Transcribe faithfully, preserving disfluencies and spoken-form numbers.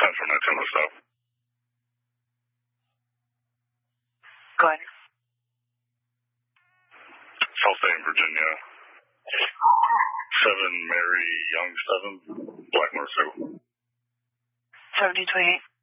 ten for nineteen, let's stop. Go ahead. South State, Virginia. seven Mary Young, seven Blackmore, two. seventy twenty-eight.